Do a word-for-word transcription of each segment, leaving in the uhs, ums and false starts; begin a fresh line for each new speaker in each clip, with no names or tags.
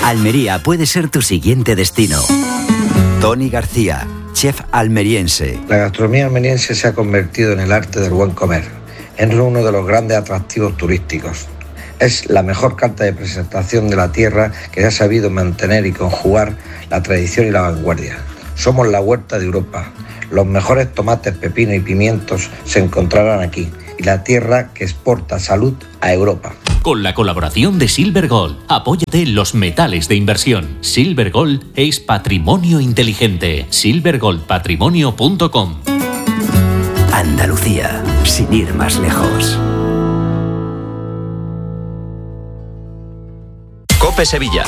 Almería puede ser tu siguiente destino. Tony García, chef almeriense.
La gastronomía almeriense se ha convertido en el arte del buen comer, en uno de los grandes atractivos turísticos. Es la mejor carta de presentación de la tierra que ha sabido mantener y conjugar la tradición y la vanguardia. Somos la huerta de Europa. Los mejores tomates, pepino y pimientos se encontrarán aquí, y la tierra que exporta salud a Europa.
Con la colaboración de Silver Gold, apóyate en los metales de inversión. Silver Gold es patrimonio inteligente. silver gold patrimonio punto com.
Andalucía, sin ir más lejos.
COPE Sevilla.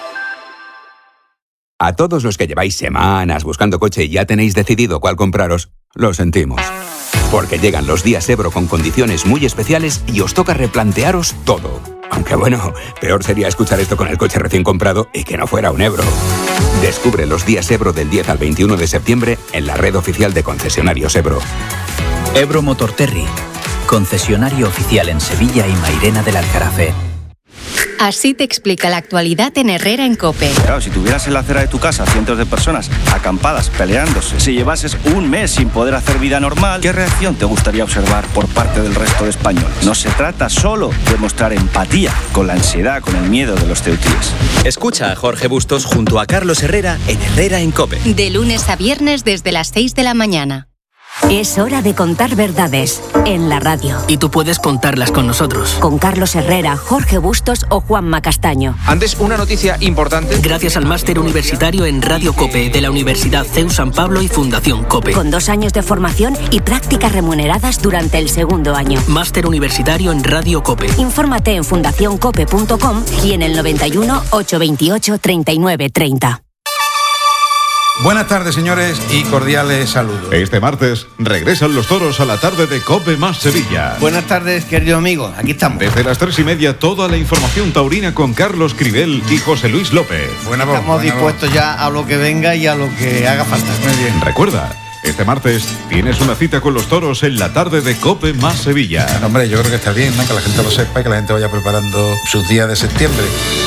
A todos los que lleváis semanas buscando coche y ya tenéis decidido cuál compraros, lo sentimos. Porque llegan los días Ebro con condiciones muy especiales y os toca replantearos todo. Aunque bueno, peor sería escuchar esto con el coche recién comprado y que no fuera un Ebro. Descubre los días Ebro del diez al veintiuno de septiembre en la red oficial de concesionarios Ebro.
Ebro Motorterry, concesionario oficial en Sevilla y Mairena del Aljarafe.
Así te explica la actualidad en Herrera en COPE.
Claro, si tuvieras en la acera de tu casa cientos de personas acampadas, peleándose, si llevases un mes sin poder hacer vida normal, ¿qué reacción te gustaría observar por parte del resto de españoles? No se trata solo de mostrar empatía con la ansiedad, con el miedo de los ceutíes.
Escucha a Jorge Bustos junto a Carlos Herrera en Herrera en COPE.
De lunes a viernes desde las seis de la mañana.
Es hora de contar verdades en la radio.
Y tú puedes contarlas con nosotros.
Con Carlos Herrera, Jorge Bustos o Juanma Castaño.
Antes, una noticia importante.
Gracias al máster universitario en Radio COPE de la Universidad C E U San Pablo y Fundación COPE.
Con dos años de formación y prácticas remuneradas durante el segundo año.
Máster universitario en Radio COPE.
Infórmate en fundación cope punto com y en el noventa y uno, ochocientos veintiocho, treinta y nueve treinta.
Buenas tardes, señores, y cordiales saludos.
Este martes regresan los toros a la tarde de COPE más Sevilla.
Buenas tardes, querido amigo, aquí estamos.
Desde las tres y media, toda la información taurina con Carlos Cribel y José Luis López.
Buena voz, estamos buena dispuestos voz. Ya a lo que venga y a lo que haga falta.
Muy bien. Recuerda, este martes tienes una cita con los toros en la tarde de COPE más Sevilla.
Bueno, hombre, yo creo que está bien, ¿no? Que la gente lo sepa y que la gente vaya preparando sus días de septiembre.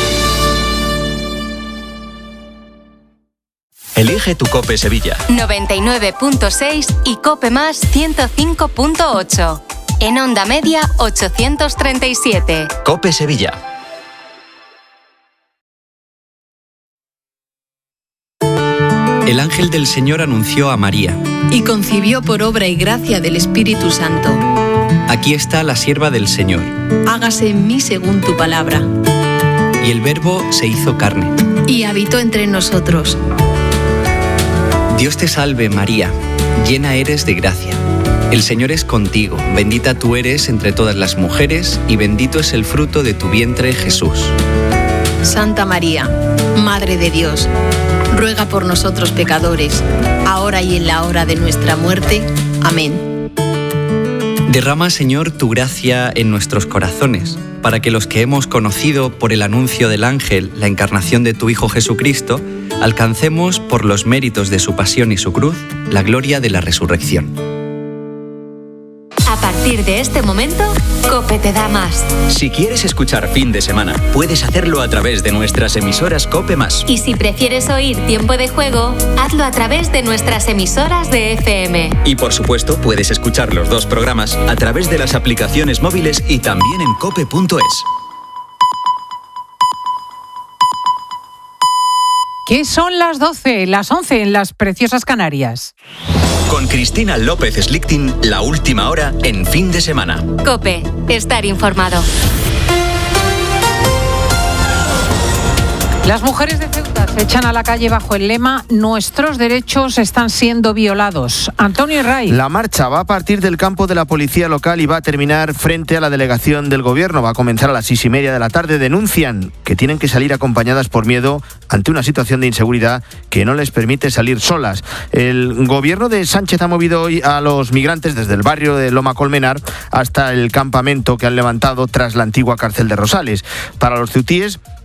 Elige tu COPE Sevilla.
noventa y nueve punto seis y COPE más ciento cinco punto ocho. En onda media ochocientos treinta y siete.
COPE Sevilla.
El ángel del Señor anunció a María.
Y concibió por obra y gracia del Espíritu Santo.
Aquí está la sierva del Señor.
Hágase en mí según tu palabra.
Y el Verbo se hizo carne.
Y habitó entre nosotros.
Dios te salve, María, llena eres de gracia. El Señor es contigo, bendita tú eres entre todas las mujeres y bendito es el fruto de tu vientre, Jesús.
Santa María, Madre de Dios, ruega por nosotros pecadores, ahora y en la hora de nuestra muerte. Amén.
Derrama, Señor, tu gracia en nuestros corazones, para que los que hemos conocido por el anuncio del ángel la encarnación de tu Hijo Jesucristo, alcancemos, por los méritos de su pasión y su cruz, la gloria de la resurrección.
A partir de este momento, COPE te da más.
Si quieres escuchar fin de semana, puedes hacerlo a través de nuestras emisoras COPE más.
Y si prefieres oír Tiempo de Juego, hazlo a través de nuestras emisoras de F M.
Y por supuesto, puedes escuchar los dos programas a través de las aplicaciones móviles y también en cope punto es.
¿Qué son las doce, las once en las preciosas Canarias?
Con Cristina López Slichting, la última hora en fin de semana.
COPE, estar informado.
Las mujeres de Ceuta se echan a la calle bajo el lema «Nuestros derechos están siendo violados». Antonio Ray.
La marcha va a partir del campo de la policía local y va a terminar frente a la delegación del gobierno. Va a comenzar a las seis y media de la tarde. Denuncian que tienen que salir acompañadas por miedo ante una situación de inseguridad que no les permite salir solas. El gobierno de Sánchez ha movido hoy a los migrantes desde el barrio de Loma Colmenar hasta el campamento que han levantado tras la antigua cárcel de Rosales. Para los ceutíes,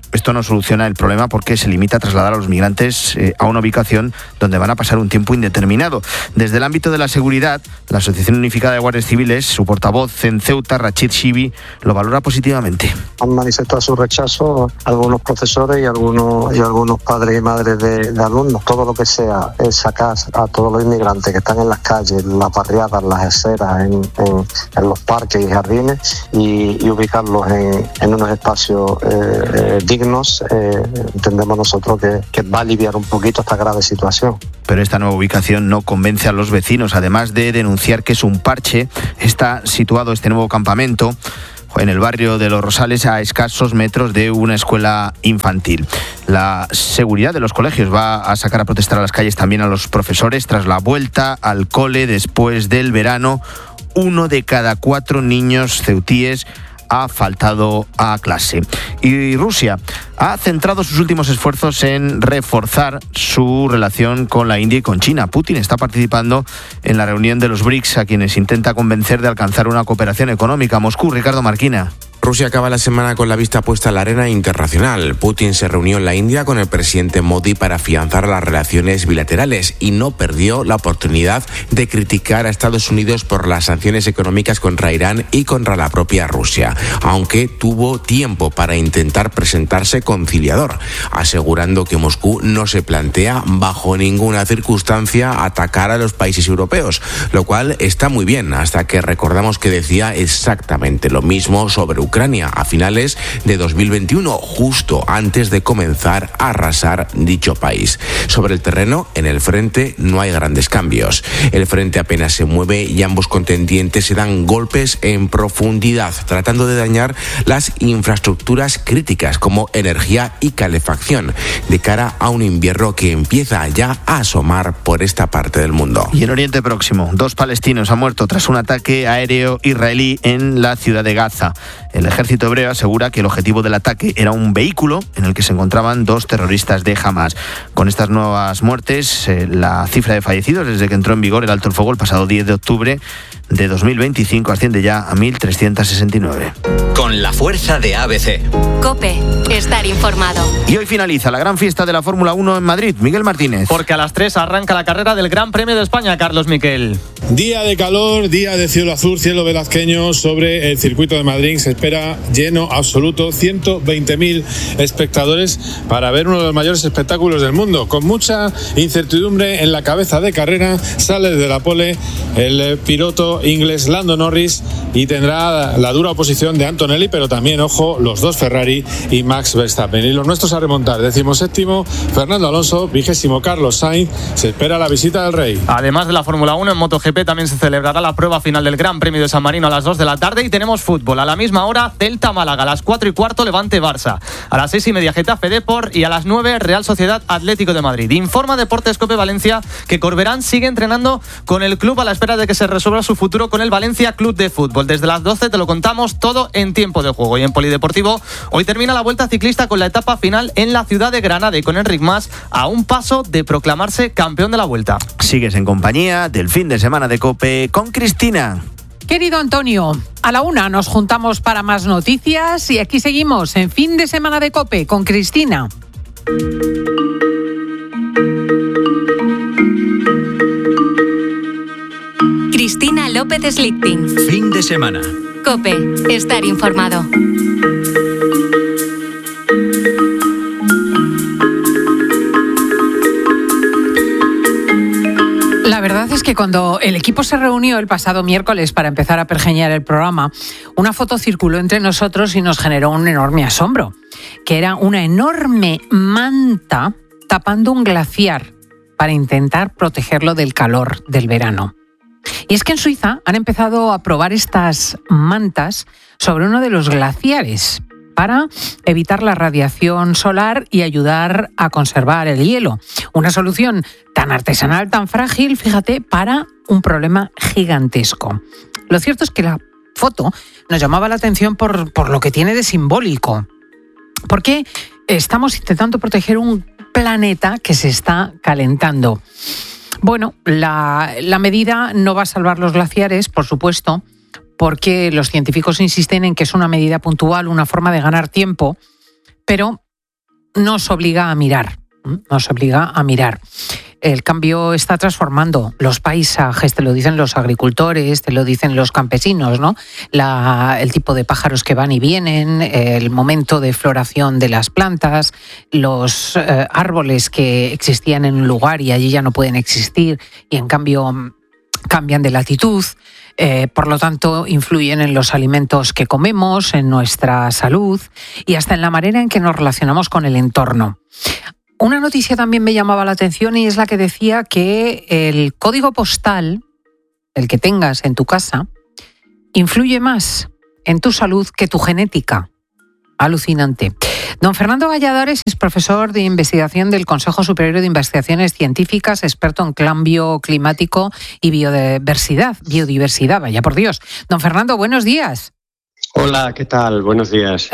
esto no soluciona el problema porque se limita a trasladar a los migrantes eh, a una ubicación donde van a pasar un tiempo indeterminado. Desde el ámbito de la seguridad, la Asociación Unificada de Guardias Civiles, su portavoz en Ceuta, Rachid Shibi, lo valora positivamente.
Han manifestado su rechazo algunos profesores y algunos y algunos padres y madres de, de alumnos. Todo lo que sea es sacar a todos los inmigrantes que están en las calles, en las barriadas, en las aceras, en, en, en los parques y jardines y, y ubicarlos en, en unos espacios eh, eh, dignos, eh, entendemos nosotros que, que va a aliviar un poquito esta grave situación.
Pero esta nueva ubicación no convence a los vecinos, además de denunciar que es un parche. Está situado este nuevo campamento en el barrio de Los Rosales, a escasos metros de una escuela infantil. La seguridad de los colegios va a sacar a protestar a las calles también a los profesores tras la vuelta al cole después del verano. Uno de cada cuatro niños ceutíes ha faltado a clase. Y Rusia ha centrado sus últimos esfuerzos en reforzar su relación con la India y con China. Putin está participando en la reunión de los BRICS, a quienes intenta convencer de alcanzar una cooperación económica. Moscú, Ricardo Marquina.
Rusia acaba la semana con la vista puesta en la arena internacional. Putin se reunió en la India con el presidente Modi para afianzar las relaciones bilaterales y no perdió la oportunidad de criticar a Estados Unidos por las sanciones económicas contra Irán y contra la propia Rusia, aunque tuvo tiempo para intentar presentarse conciliador, asegurando que Moscú no se plantea bajo ninguna circunstancia atacar a los países europeos, lo cual está muy bien, hasta que recordamos que decía exactamente lo mismo sobre Ucrania a finales de dos mil veintiuno, justo antes de comenzar a arrasar dicho país. Sobre el terreno, en el frente no hay grandes cambios. El frente apenas se mueve y ambos contendientes se dan golpes en profundidad, tratando de dañar las infraestructuras críticas como energía y calefacción, de cara a un invierno que empieza ya a asomar por esta parte del mundo.
Y en Oriente Próximo, dos palestinos han muerto tras un ataque aéreo israelí en la ciudad de Gaza. El ejército hebreo asegura que el objetivo del ataque era un vehículo en el que se encontraban dos terroristas de Hamas. Con estas nuevas muertes, eh, la cifra de fallecidos desde que entró en vigor el alto el fuego el pasado diez de octubre de dos mil veinticinco asciende ya a mil trescientos sesenta y nueve.
Con la fuerza de A B C.
COPE, estar informado.
Y hoy finaliza la gran fiesta de la Fórmula uno en Madrid. Miguel Martínez.
Porque a las tres arranca la carrera del Gran Premio de España, Carlos Miquel.
Día de calor, día de cielo azul, cielo velazqueño sobre el circuito de Madrid. Se espera lleno absoluto, ciento veinte mil espectadores para ver uno de los mayores espectáculos del mundo. Con mucha incertidumbre en la cabeza de carrera, sale de la pole el piloto inglés Lando Norris y tendrá la dura oposición de Antonelli, pero también, ojo, los dos Ferrari y Max Verstappen. Y los nuestros a remontar, decimoséptimo Fernando Alonso, vigésimo Carlos Sainz. Se espera la visita del Rey.
Además de la Fórmula uno, en MotoGP también se celebrará la prueba final del Gran Premio de San Marino a las dos de la tarde y tenemos fútbol. A la misma hora, Celta Málaga, a las cuatro y cuarto Levante Barça, a las seis y media Getafe Depor y a las nueve Real Sociedad Atlético de Madrid. Informa Deportes Cope Valencia que Corberán sigue entrenando con el club a la espera de que se resuelva su futuro con el Valencia Club de Fútbol. Desde las doce te lo contamos todo en tiempo de juego. Y en Polideportivo, hoy termina la Vuelta Ciclista con la etapa final en la ciudad de Granada y con Enric Mas a un paso de proclamarse campeón de la Vuelta.
Sigues en compañía del fin de semana de COPE con Cristina.
Querido Antonio, a la una nos juntamos para más noticias y aquí seguimos en fin de semana de COPE con Cristina.
Cristina López Slichting.
Fin de semana.
COPE, estar informado.
La verdad es que cuando el equipo se reunió el pasado miércoles para empezar a pergeñar el programa, una foto circuló entre nosotros y nos generó un enorme asombro, que era una enorme manta tapando un glaciar para intentar protegerlo del calor del verano. Y es que en Suiza han empezado a probar estas mantas sobre uno de los glaciares para evitar la radiación solar y ayudar a conservar el hielo. Una solución tan artesanal, tan frágil, fíjate, para un problema gigantesco. Lo cierto es que la foto nos llamaba la atención por, por lo que tiene de simbólico. Porque estamos intentando proteger un planeta que se está calentando. Bueno, la, la medida no va a salvar los glaciares, por supuesto, porque los científicos insisten en que es una medida puntual, una forma de ganar tiempo, pero nos obliga a mirar, nos obliga a mirar. El cambio está transformando los paisajes, te lo dicen los agricultores, te lo dicen los campesinos, ¿no? La, el tipo de pájaros que van y vienen, el momento de floración de las plantas, los eh, árboles que existían en un lugar y allí ya no pueden existir y en cambio cambian de latitud. Eh, por lo tanto, influyen en los alimentos que comemos, en nuestra salud y hasta en la manera en que nos relacionamos con el entorno. Una noticia también me llamaba la atención y es la que decía que el código postal, el que tengas en tu casa, influye más en tu salud que tu genética. Alucinante. Don Fernando Valladares es profesor de investigación del Consejo Superior de Investigaciones Científicas, experto en cambio climático y biodiversidad. Biodiversidad, vaya por Dios. Don Fernando, buenos días.
Hola, ¿qué tal? Buenos días.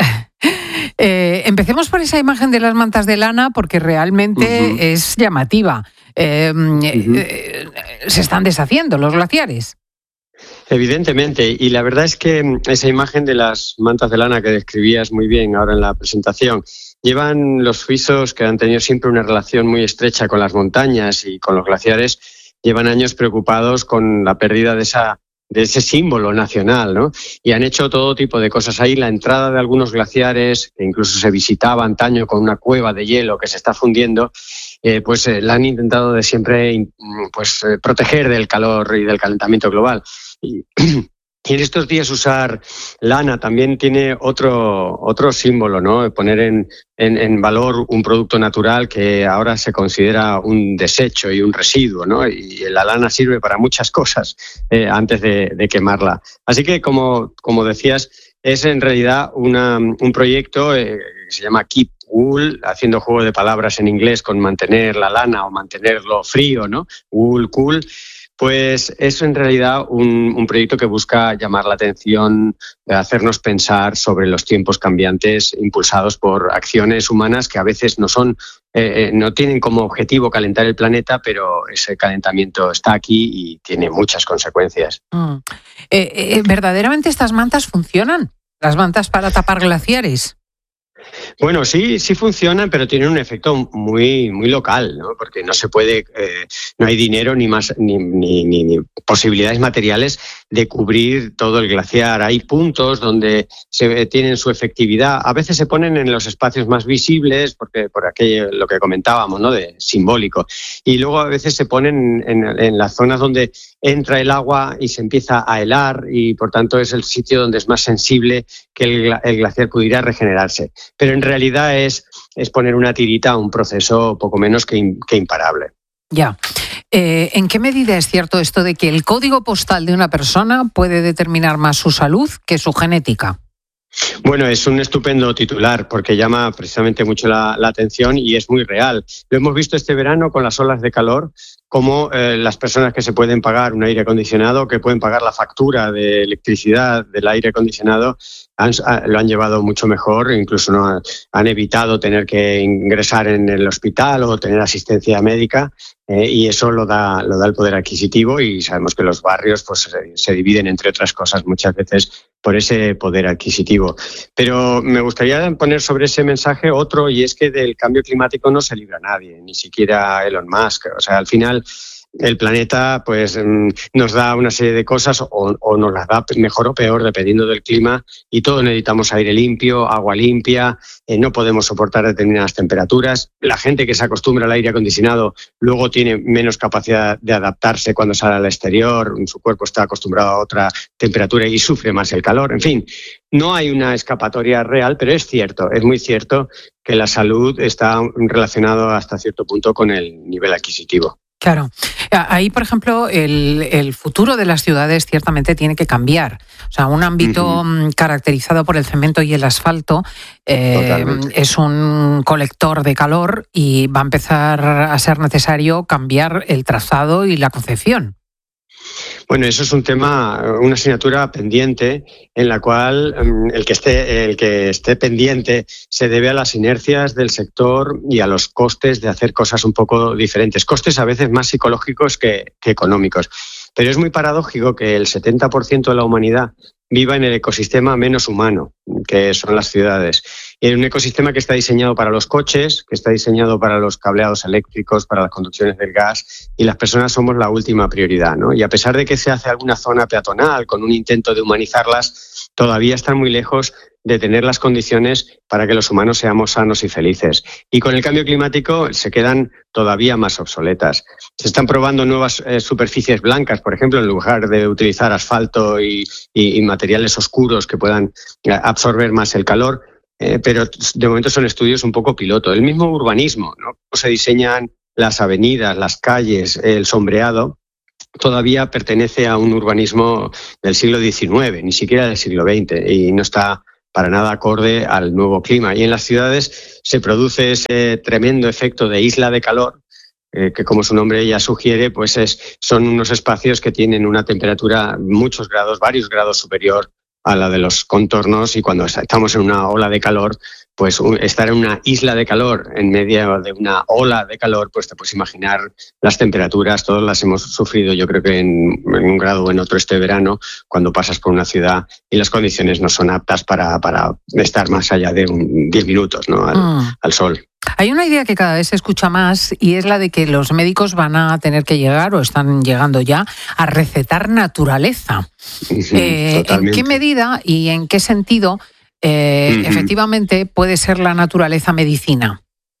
Eh, empecemos por esa imagen de las mantas de lana porque realmente uh-huh. es llamativa. Eh, uh-huh. eh, se están deshaciendo los glaciares.
Evidentemente, y la verdad es que esa imagen de las mantas de lana que describías muy bien ahora en la presentación, llevan los suizos, que han tenido siempre una relación muy estrecha con las montañas y con los glaciares, llevan años preocupados con la pérdida de esa de ese símbolo nacional, ¿no? Y han hecho todo tipo de cosas ahí. La entrada de algunos glaciares, que incluso se visitaba antaño con una cueva de hielo que se está fundiendo, eh, pues eh, la han intentado de siempre pues, eh, proteger del calor y del calentamiento global. Y, y en estos días usar lana también tiene otro, otro símbolo, ¿no? Poner en, en, en valor un producto natural que ahora se considera un desecho y un residuo, ¿no? Y la lana sirve para muchas cosas eh, antes de, de quemarla. Así que, como, como decías, es en realidad una, un proyecto eh, que se llama Keep Wool, haciendo juego de palabras en inglés con mantener la lana o mantenerlo frío, ¿no? Wool, cool. Pues es en realidad un, un proyecto que busca llamar la atención, hacernos pensar sobre los tiempos cambiantes impulsados por acciones humanas que a veces no son, eh, no tienen como objetivo calentar el planeta, pero ese calentamiento está aquí y tiene muchas consecuencias.
Mm. Eh, eh, ¿Verdaderamente estas mantas funcionan? ¿Las mantas para tapar glaciares?
Bueno, sí, sí funcionan, pero tienen un efecto muy, muy local, ¿no? Porque no se puede, eh, no hay dinero ni más ni, ni, ni, ni posibilidades materiales de cubrir todo el glaciar. Hay puntos donde se tienen su efectividad. A veces se ponen en los espacios más visibles, porque por aquello lo que comentábamos, ¿no? De simbólico. Y luego a veces se ponen en, en las zonas donde entra el agua y se empieza a helar y por tanto es el sitio donde es más sensible que el, el glaciar pudiera regenerarse. Pero en realidad es, es poner una tirita a un proceso poco menos que, in, que imparable.
Ya. Eh, ¿En qué medida es cierto esto de que el código postal de una persona puede determinar más su salud que su genética?
Bueno, es un estupendo titular porque llama precisamente mucho la, la atención y es muy real. Lo hemos visto este verano con las olas de calor, como eh, las personas que se pueden pagar un aire acondicionado, que pueden pagar la factura de electricidad del aire acondicionado, han, lo han llevado mucho mejor, incluso no han, han evitado tener que ingresar en el hospital o tener asistencia médica, eh, y eso lo da, lo da el poder adquisitivo y sabemos que los barrios pues, se, se dividen, entre otras cosas, muchas veces por ese poder adquisitivo. Pero me gustaría poner sobre ese mensaje otro, y es que del cambio climático no se libra nadie, ni siquiera Elon Musk. O sea, al final el planeta pues nos da una serie de cosas o, o nos las da mejor o peor dependiendo del clima, y todos necesitamos aire limpio, agua limpia, eh, no podemos soportar determinadas temperaturas. La gente que se acostumbra al aire acondicionado luego tiene menos capacidad de adaptarse cuando sale al exterior, su cuerpo está acostumbrado a otra temperatura y sufre más el calor. En fin, no hay una escapatoria real, pero es cierto, es muy cierto que la salud está relacionada hasta cierto punto con el nivel adquisitivo.
Claro. Ahí, por ejemplo, el, el futuro de las ciudades ciertamente tiene que cambiar. O sea, un ámbito uh-huh. caracterizado por el cemento y el asfalto eh, es un colector de calor y va a empezar a ser necesario cambiar el trazado y la concepción.
Bueno, eso es un tema, una asignatura pendiente en la cual um, el que esté, el que esté pendiente se debe a las inercias del sector y a los costes de hacer cosas un poco diferentes. Costes a veces más psicológicos que, que económicos. Pero es muy paradójico que el setenta por ciento de la humanidad viva en el ecosistema menos humano, que son las ciudades. en un ecosistema que está diseñado para los coches, que está diseñado para los cableados eléctricos, para las conducciones del gas, y las personas somos la última prioridad, ¿no? Y a pesar de que se hace alguna zona peatonal con un intento de humanizarlas, todavía están muy lejos de tener las condiciones para que los humanos seamos sanos y felices. Y con el cambio climático se quedan todavía más obsoletas. Se están probando nuevas eh, superficies blancas, por ejemplo, en lugar de utilizar asfalto y, y, y materiales oscuros que puedan absorber más el calor, eh, pero de momento son estudios un poco piloto. El mismo urbanismo, ¿no? Cómo se diseñan las avenidas, las calles, el sombreado, todavía pertenece a un urbanismo del siglo diecinueve, ni siquiera del siglo veinte, y no está para nada acorde al nuevo clima. Y en las ciudades se produce ese tremendo efecto de isla de calor, eh, que como su nombre ya sugiere, pues es, son unos espacios que tienen una temperatura muchos grados, varios grados superior a la de los contornos, y cuando estamos en una ola de calor, pues estar en una isla de calor en medio de una ola de calor, pues te puedes imaginar las temperaturas, todos las hemos sufrido, yo creo que en, en un grado o en otro este verano, cuando pasas por una ciudad y las condiciones no son aptas para, para estar más allá de un diez minutos, ¿no? al, mm. al sol.
Hay una idea que cada vez se escucha más, y es la de que los médicos van a tener que llegar, o están llegando ya, a recetar naturaleza. eh, ¿En qué medida y en qué sentido eh, uh-huh. efectivamente puede ser la naturaleza medicina?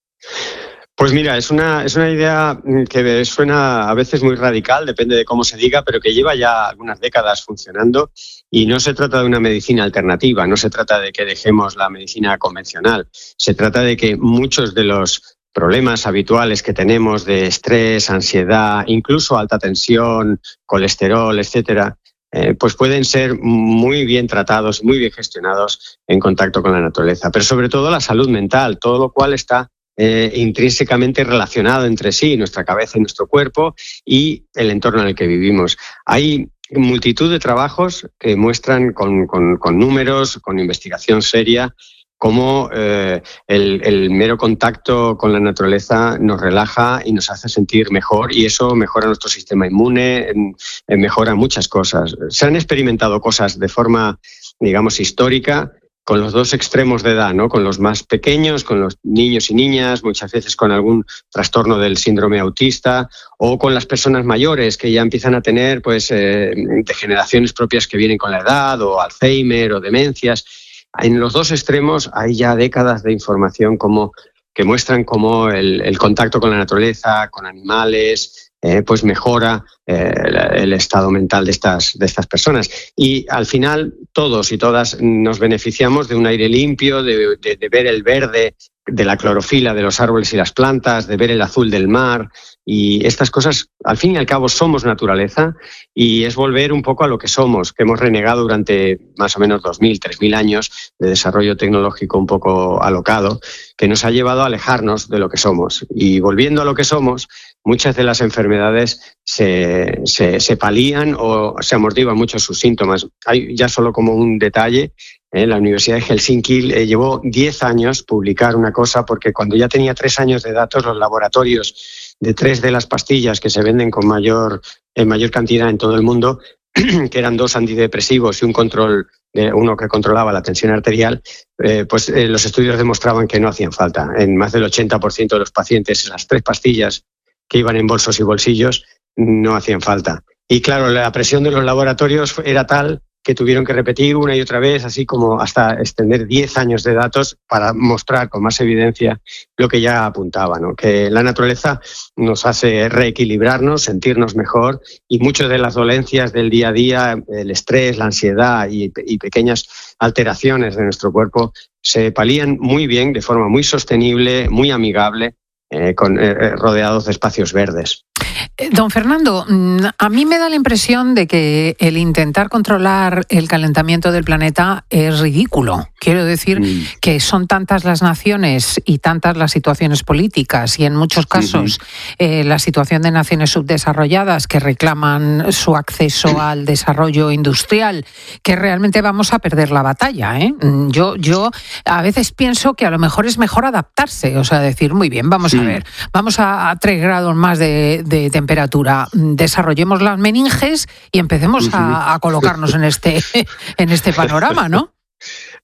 Pues mira, es una, es una idea que suena a veces muy radical, depende de cómo se diga, pero que lleva ya algunas décadas funcionando, y no se trata de una medicina alternativa, no se trata de que dejemos la medicina convencional, se trata de que muchos de los problemas habituales que tenemos de estrés, ansiedad, incluso alta tensión, colesterol, etcétera, eh, pues pueden ser muy bien tratados, muy bien gestionados en contacto con la naturaleza, pero sobre todo la salud mental, todo lo cual está Eh, intrínsecamente relacionado entre sí, nuestra cabeza y nuestro cuerpo y el entorno en el que vivimos. Hay multitud de trabajos que muestran con, con, con números, con investigación seria, cómo eh, el, el mero contacto con la naturaleza nos relaja y nos hace sentir mejor, y eso mejora nuestro sistema inmune, en, en mejora muchas cosas. Se han experimentado cosas de forma, digamos, histórica, con los dos extremos de edad, ¿no? Con los más pequeños, con los niños y niñas, muchas veces con algún trastorno del síndrome autista, o con las personas mayores que ya empiezan a tener pues eh, degeneraciones propias que vienen con la edad, o Alzheimer o demencias. En los dos extremos hay ya décadas de información como, que muestran cómo el, el contacto con la naturaleza, con animales, Eh, pues mejora eh, el estado mental de estas, de estas personas. Y al final todos y todas nos beneficiamos de un aire limpio, de, de, de ver el verde, de la clorofila de los árboles y las plantas, de ver el azul del mar, y estas cosas, al fin y al cabo, somos naturaleza, y es volver un poco a lo que somos, que hemos renegado durante más o menos dos mil, tres mil años de desarrollo tecnológico un poco alocado, que nos ha llevado a alejarnos de lo que somos. Y volviendo a lo que somos, muchas de las enfermedades se, se, se palían o se amortiguan mucho sus síntomas. Hay ya solo como un detalle. Eh, la Universidad de Helsinki eh, llevó diez años publicar una cosa, porque cuando ya tenía tres años de datos, los laboratorios de tres de las pastillas que se venden con mayor, en mayor cantidad en todo el mundo, que eran dos antidepresivos y un control de uno que controlaba la tensión arterial, eh, pues eh, los estudios demostraban que no hacían falta. En más del ochenta por ciento de los pacientes, las tres pastillas que iban en bolsos y bolsillos no hacían falta. Y claro, la presión de los laboratorios era tal que tuvieron que repetir una y otra vez, así como hasta extender diez años de datos para mostrar con más evidencia lo que ya apuntaba, ¿no? Que la naturaleza nos hace reequilibrarnos, sentirnos mejor, y muchas de las dolencias del día a día, el estrés, la ansiedad y, y pequeñas alteraciones de nuestro cuerpo se palían muy bien, de forma muy sostenible, muy amigable, eh, con, eh, rodeados de espacios verdes.
Don Fernando, a mí me da la impresión de que el intentar controlar el calentamiento del planeta es ridículo. Quiero decir mm. que son tantas las naciones y tantas las situaciones políticas, y en muchos casos uh-huh. eh, la situación de naciones subdesarrolladas que reclaman su acceso al desarrollo industrial, que realmente vamos a perder la batalla, ¿eh? Yo, yo a veces pienso que a lo mejor es mejor adaptarse, o sea, decir, muy bien, vamos sí. a ver, vamos a, a tres grados más de, de temperatura, desarrollemos las meninges y empecemos uh-huh. a, a colocarnos en este, en este panorama, ¿no?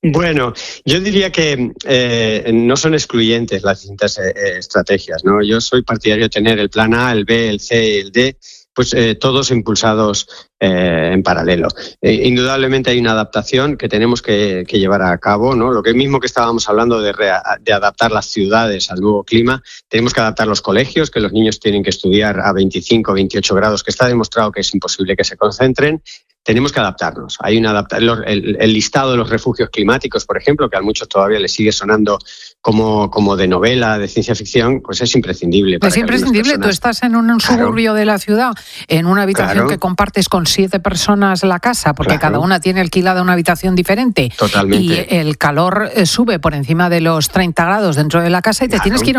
Bueno, yo diría que eh, no son excluyentes las distintas eh, estrategias, ¿no? Yo soy partidario de tener el plan A, el B, el C y el D, pues eh, todos impulsados eh, en paralelo. Eh, indudablemente hay una adaptación que tenemos que, que llevar a cabo, ¿no? Lo que mismo que estábamos hablando de, rea, de adaptar las ciudades al nuevo clima, tenemos que adaptar los colegios, que los niños tienen que estudiar a veinticinco, veintiocho grados, que está demostrado que es imposible que se concentren. Tenemos que adaptarnos. Hay una adapta- el, el listado de los refugios climáticos, por ejemplo, que a muchos todavía les sigue sonando como, como de novela, de ciencia ficción, pues es imprescindible.
Es imprescindible. Personas... Tú estás en un, un suburbio claro. de la ciudad, en una habitación claro. que compartes con siete personas la casa, porque claro. cada una tiene alquilada una habitación diferente.
Totalmente.
Y el calor sube por encima de los treinta grados dentro de la casa y te claro. tienes que ir